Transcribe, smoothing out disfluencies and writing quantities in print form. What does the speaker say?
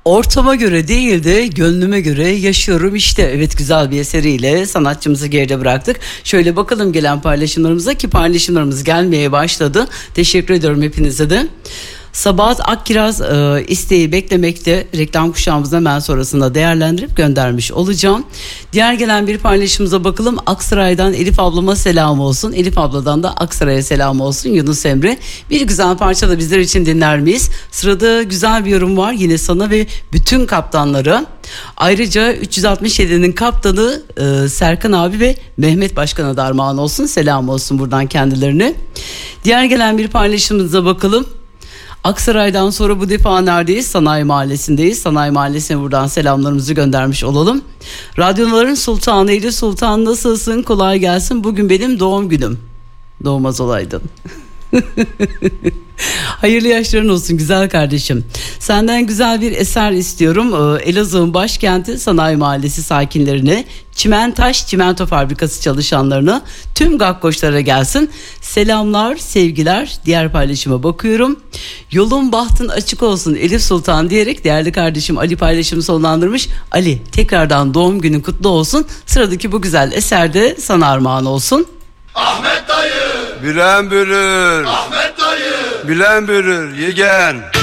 Ortama göre değil de gönlüme göre yaşıyorum işte. Evet, güzel bir eseriyle sanatçımızı geride bıraktık. Şöyle bakalım gelen paylaşımlarımıza, ki paylaşımlarımız gelmeye başladı. Teşekkür ediyorum hepinize de. Sabahat Akkiraz isteği beklemekte. Reklam kuşağımızın hemen sonrasında değerlendirip göndermiş olacağım. Diğer gelen bir paylaşımımıza bakalım. Aksaray'dan Elif ablama selam olsun. Elif abladan da Aksaray'a selam olsun. Yunus Emre. Bir güzel parça da bizler için dinler miyiz? Sırada güzel bir yorum var yine sana ve bütün kaptanlara. Ayrıca 367'nin kaptanı Serkan abi ve Mehmet Başkan'a da armağan olsun. Selam olsun buradan kendilerine. Diğer gelen bir paylaşımımıza bakalım. Aksaray'dan sonra bu defa neredeyiz? Sanayi Mahallesi'ndeyiz. Sanayi Mahallesi'ne buradan selamlarımızı göndermiş olalım. Radyoların sultanı Elif Sultan, nasılsın? Kolay gelsin. Bugün benim doğum günüm. Doğmaz olaydın. Hayırlı yaşların olsun güzel kardeşim. Senden güzel bir eser istiyorum. Elazığ'ın başkenti Sanayi Mahallesi sakinlerine, Çimentaş Çimento Fabrikası çalışanlarına, tüm gakkoşlara gelsin. Selamlar, sevgiler. Diğer paylaşıma bakıyorum. Yolun bahtın açık olsun Elif Sultan diyerek değerli kardeşim Ali paylaşımı sonlandırmış. Ali, tekrardan doğum günün kutlu olsun. Sıradaki bu güzel eserde sana armağan olsun. Ahmet dayı Bilen bürür, Ahmet dayı bilen bürür, yegen.